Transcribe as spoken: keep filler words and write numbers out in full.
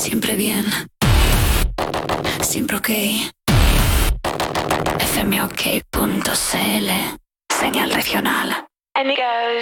Siempre bien. Siempre ok. F M O K punto C L. Señal regional. And it goes.